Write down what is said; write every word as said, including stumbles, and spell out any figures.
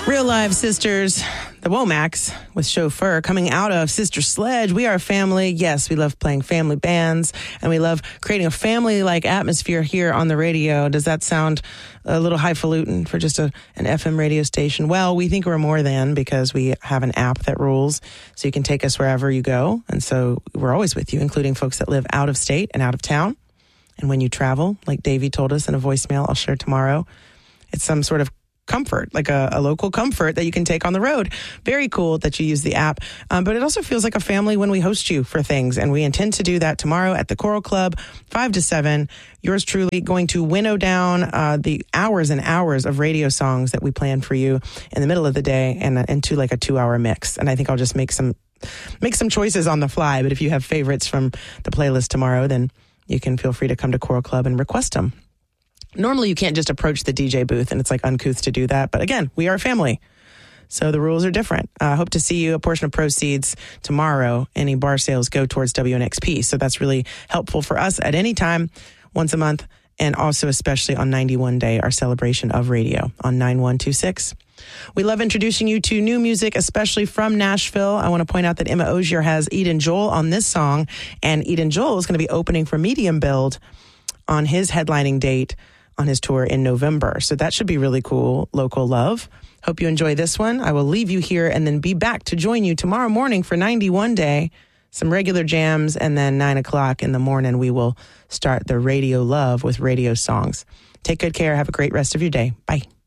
Real Live Sisters, the Womacs with Chauffeur, coming out of Sister Sledge. We are a family. Yes, we love playing family bands, and we love creating a family-like atmosphere here on the radio. Does that sound a little highfalutin for just a, an F M radio station? Well, we think we're more than, because we have an app that rules, so you can take us wherever you go. And so we're always with you, including folks that live out of state and out of town. And when you travel, like Davey told us in a voicemail I'll share tomorrow, it's some sort of comfort, like a, a local comfort that you can take on the road. Very cool that you use the app. Um, but it also feels like a family when we host you for things. And we intend to do that tomorrow at the Coral Club, five to seven. Yours truly going to winnow down uh, the hours and hours of radio songs that we plan for you in the middle of the day and uh, into like a two hour mix. And I think I'll just make some, make some choices on the fly. But if you have favorites from the playlist tomorrow, then you can feel free to come to Coral Club and request them. Normally, you can't just approach the D J booth, and it's like uncouth to do that. But again, we are a family, so the rules are different. I uh, hope to see you. A portion of proceeds tomorrow, any bar sales go towards W N X P. So that's really helpful for us at any time, once a month, and also especially on ninety-one Day, our celebration of radio on nine one two six. We love introducing you to new music, especially from Nashville. I want to point out that Emma Ogier has Eden Joel on this song, and Eden Joel is going to be opening for Medium Build on his headlining date on his tour in November. So that should be really cool, local love. Hope you enjoy this one. I will leave you here and then be back to join you tomorrow morning for ninety-one Day, some regular jams, and then nine o'clock in the morning, we will start the Radio Love with radio songs. Take good care. Have a great rest of your day. Bye.